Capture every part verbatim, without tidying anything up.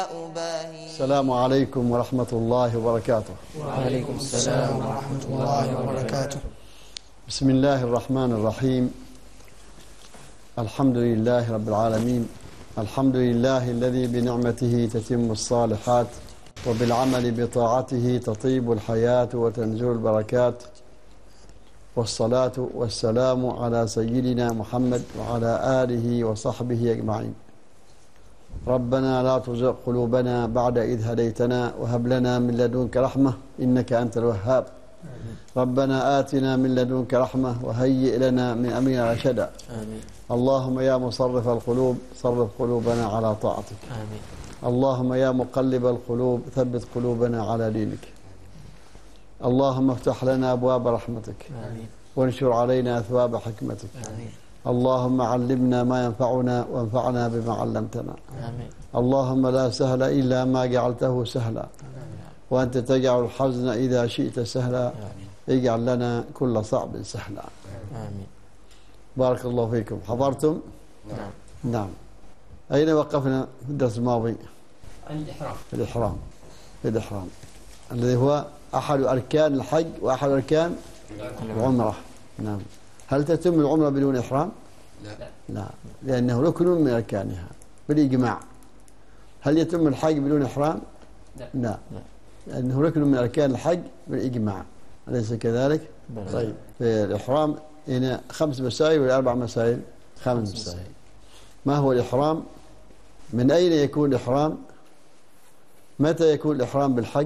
السلام عليكم ورحمة الله وبركاته. وعليكم السلام ورحمة الله وبركاته. بسم الله الرحمن الرحيم. الحمد لله رب العالمين. الحمد لله الذي بنعمته تتم الصالحات وبالعمل بطاعته تطيب الحياة وتنزل البركات، والصلاة والسلام على سيدنا محمد وعلى آله وصحبه أجمعين. ربنا لا تزغ قلوبنا بعد إذ هديتنا وهب لنا من لدنك رحمة إنك أنت الوهاب. ربنا آتنا من لدنك رحمة وهيئ لنا من أمرنا رشدا. آمين. اللهم يا مصرف القلوب صرف قلوبنا على طاعتك. آمين. اللهم يا مقلب القلوب ثبت قلوبنا على دينك. اللهم افتح لنا أبواب رحمتك. آمين. وانشر علينا أثواب حكمتك. آمين. اللهم علمنا ما ينفعنا وانفعنا بما علمتنا. آمين. اللهم لا سهل إلا ما جعلته سهلا، وأنت تجعل الحزن إذا شئت سهلا. آمين. اجعل لنا كل صعب سهلا. آمين. بارك الله فيكم. حضرتم؟ نعم. نعم. أين وقفنا في الدرس الماضي؟ الإحرام. في الإحرام. في الإحرام الذي هو أحد أركان الحج وأحد أركان العمرة. نعم. هل تتم العمرة بدون إحرام؟ لا. لا، لأنه ركن من أركانها بالإجماع. هل يتم الحج بدون إحرام؟ لا. لا، لأنه ركن من أركان الحج بالإجماع، أليس كذلك؟ بلى. طيب، في الإحرام هنا خمس مسائل ولا أربع مسائل؟ خمس مسائل. ما هو الإحرام؟ من أين يكون الإحرام؟ متى يكون الإحرام بالحج؟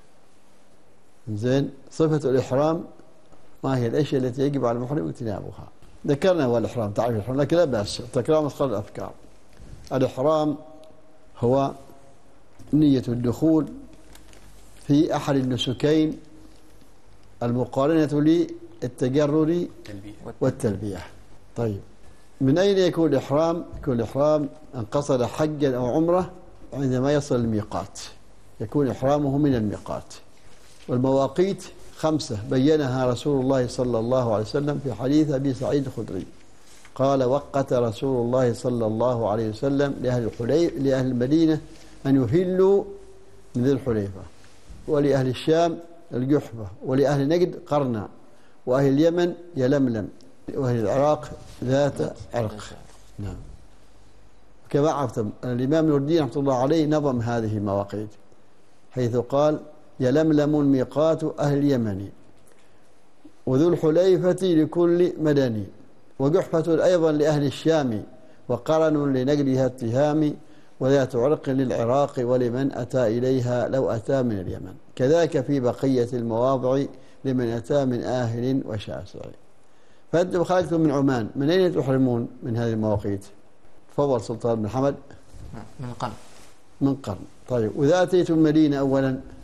زين، صفة الإحرام ما هي الأشياء التي يجب على المحرم اجتنابها؟ ذكرنا هو الإحرام، تعريف الإحرام، لكن لا بأس تكرار مثقال الأفكار. الإحرام هو نية الدخول في أحد النسكين المقارنة للتجرد والتلبية. طيب، من أين يكون الإحرام؟ يكون الإحرام أن قصد حجا أو عمرة عندما يصل الميقات، يكون إحرامه من الميقات. والمواقيت خمسة بينها رسول الله صلى الله عليه وسلم في حديث أبي سعيد الخدري، قال: وقت رسول الله صلى الله عليه وسلم لأهل الحليف لأهل المدينة أن يهلوا من ذي الحليفة، ولأهل الشام الجحفة، ولأهل نجد قرنا، وأهل اليمن يلملم، وأهل العراق ذات عرق. نعم. كما عرفتم الإمام نور الدين رحمه الله عليه نظم هذه المواقيت، حيث قال: يلملم الميقات أهل اليمن، وذو الحليفة لكل مدني، وجحفة أيضا لأهل الشام، وقرن لنجدها التهام، وذات عرق للعراق ولمن أتى إليها لو أتى من اليمن. كذاك في بقية المواضع لمن أتى من آهل وشاسع. فأنتم خرجتم من عمان، من أين تحرمون من هذه المواقيت؟ تفضل سلطان بن حمد. من قرن. من قرن. طيب، وإذا أتيتم المدينة أولا